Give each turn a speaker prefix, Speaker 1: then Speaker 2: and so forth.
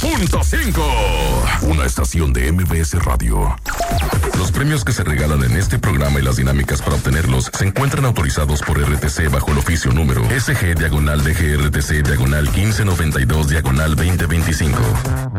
Speaker 1: 101.5. Una estación de MBS Radio. Los premios que se regalan en este programa y las dinámicas para obtenerlos se encuentran autorizados por RTC bajo el oficio número SG/DGRTC/1592/2025.